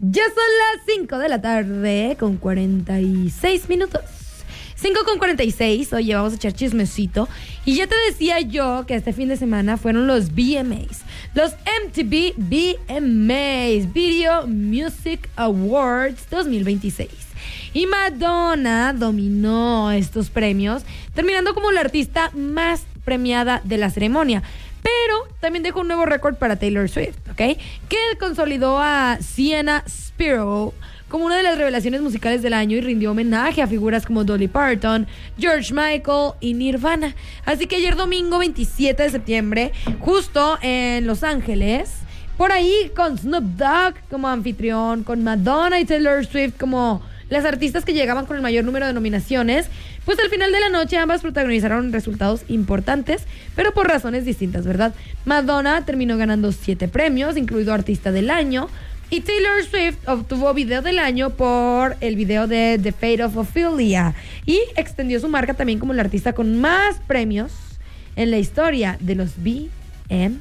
Ya son las 5 de la tarde con 46 minutos. 5:46, oye, vamos a echar chismecito. Y ya te decía yo que este fin de semana fueron los VMAs, los MTV VMAs, Video Music Awards 2026. Y Madonna dominó estos premios, terminando como la artista más premiada de la ceremonia. Pero también dejó un nuevo récord para Taylor Swift, ¿ok? Que consolidó a Sienna Spiro como una de las revelaciones musicales del año y rindió homenaje a figuras como Dolly Parton, George Michael y Nirvana. Así que ayer domingo 27 de septiembre, justo en Los Ángeles, por ahí con Snoop Dogg como anfitrión, con Madonna y Taylor Swift como las artistas que llegaban con el mayor número de nominaciones, pues al final de la noche ambas protagonizaron resultados importantes, pero por razones distintas, ¿verdad? Madonna terminó ganando 7 premios, incluido Artista del Año, y Taylor Swift obtuvo Video del Año por el video de The Fate of Ophelia y extendió su marca también como la artista con más premios en la historia de los VMAs.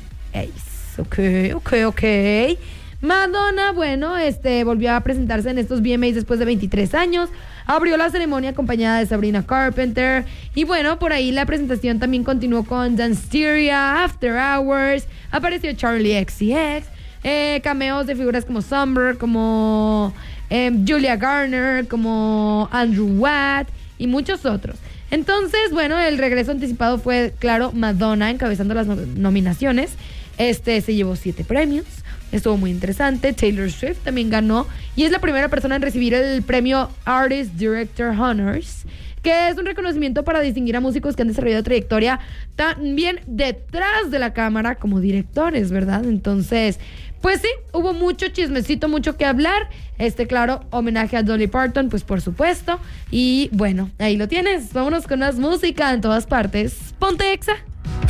Ok. Madonna, bueno, volvió a presentarse en estos VMAs después de 23 años. Abrió la ceremonia acompañada de Sabrina Carpenter. Y bueno, por ahí la presentación también continuó con Danceteria, After Hours. Apareció Charlie XCX. Cameos de figuras como Summer, como Julia Garner, como Andrew Watt y muchos otros. Entonces, bueno, el regreso anticipado fue, claro, Madonna encabezando las nominaciones. Se llevó 7 premios. Estuvo muy interesante. Taylor Swift también ganó y es la primera persona en recibir el premio Artist Director Honors, que es un reconocimiento para distinguir a músicos que han desarrollado trayectoria también detrás de la cámara como directores, ¿verdad? Entonces, pues sí, hubo mucho chismecito, mucho que hablar. Claro, homenaje a Dolly Parton, pues por supuesto. Y bueno, ahí lo tienes. Vámonos con más música en todas partes. Ponte Exa.